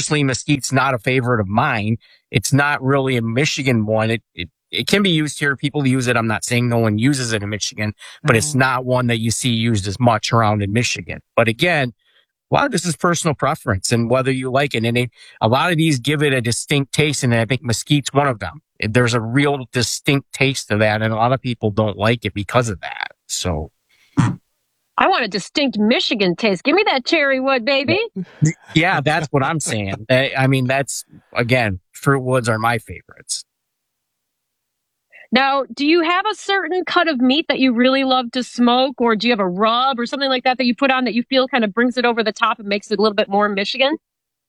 personally, mesquite's not a favorite of mine. It's not really a Michigan one. It can be used here. People use it. I'm not saying no one uses it in Michigan, but it's not one that you see used as much around in Michigan. But again, a lot of this is personal preference and whether you like it. And a lot of these give it a distinct taste, and I think mesquite's one of them. There's a real distinct taste to that, and a lot of people don't like it because of that. So, I want a distinct Michigan taste. Give me that cherry wood, baby. Yeah, that's what I'm saying. I mean, that's, again, fruit woods are my favorites. Now, do you have a certain cut of meat that you really love to smoke, or do you have a rub or something like that that you put on that you feel kind of brings it over the top and makes it a little bit more Michigan?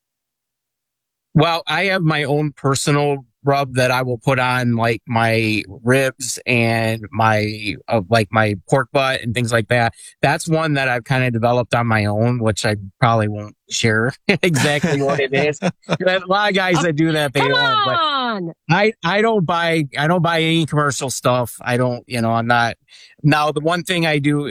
Well, I have my own personal rub that I will put on like my ribs and my pork butt and things like that. That's one that I've kind of developed on my own, which I probably won't share exactly what it is. There's a lot of guys that do that. They Come don't, on! but I don't buy any commercial stuff. I'm not. Now, the one thing I do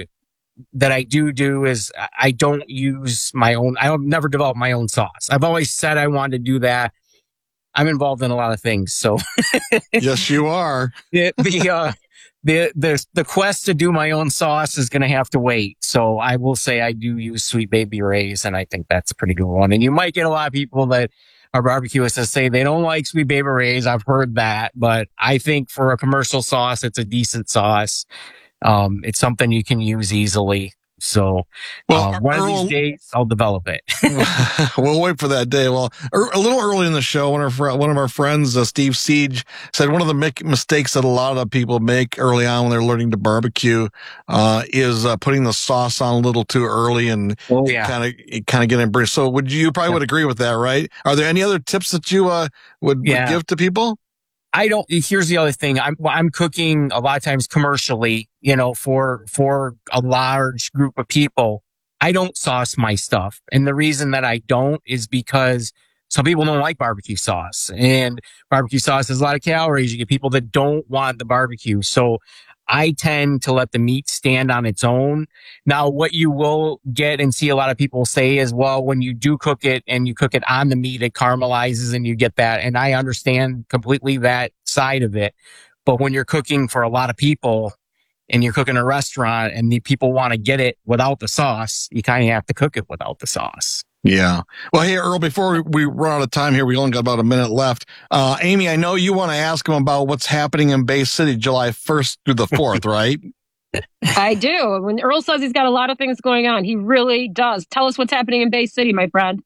is I don't use my own. I've never developed my own sauce. I've always said I wanted to do that. I'm involved in a lot of things, so. Yes, you are. The quest to do my own sauce is going to have to wait. So I will say I do use Sweet Baby Ray's, and I think that's a pretty good one. And you might get a lot of people that are barbecuists that say they don't like Sweet Baby Ray's. I've heard that, but I think for a commercial sauce, it's a decent sauce. It's something you can use easily. So, one of these days I'll develop it. We'll wait for that day. Well, a little early in the show, one of our friends, Steve Siege, said one of the mistakes that a lot of people make early on when they're learning to barbecue, is putting the sauce on a little too early and kind of getting burned. So would agree with that, right? Are there any other tips that you would give to people? Here's the other thing. I'm cooking a lot of times commercially, for a large group of people. I don't sauce my stuff. And the reason that I don't is because some people don't like barbecue sauce, and barbecue sauce has a lot of calories. You get people that don't want the barbecue. So I tend to let the meat stand on its own. Now, what you will get and see a lot of people say is, well, when you do cook it and you cook it on the meat, it caramelizes and you get that. And I understand completely that side of it. But when you're cooking for a lot of people and you're cooking a restaurant and the people want to get it without the sauce, you kind of have to cook it without the sauce. Yeah. Well, hey, Earl, before we run out of time here, we only got about a minute left. Amy, I know you want to ask him about what's happening in Bay City July 1st through the 4th, right? I do. When Earl says he's got a lot of things going on, he really does. Tell us what's happening in Bay City, my friend.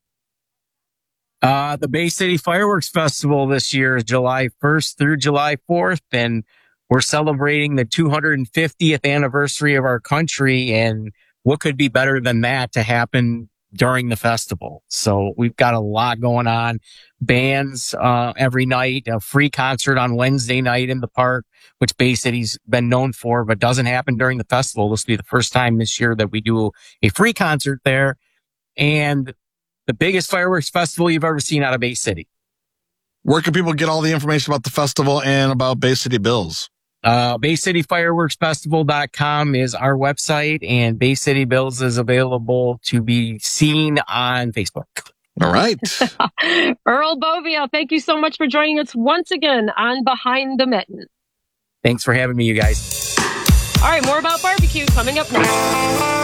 The Bay City Fireworks Festival this year is July 1st through July 4th, and we're celebrating the 250th anniversary of our country, and what could be better than that to happen during the festival? So we've got a lot going on. Bands every night, a free concert on Wednesday night in the park, which Bay City's been known for, but doesn't happen during the festival. This will be the first time this year that we do a free concert there. And the biggest fireworks festival you've ever seen out of Bay City. Where can people get all the information about the festival and about Bay City Bills? BayCityFireworksFestival.com is our website, and Bay City Bills is available to be seen on Facebook. All right. Earl Bovio, thank you so much for joining us once again on Behind the Mitten. Thanks for having me, you guys. All right, more about barbecue coming up next.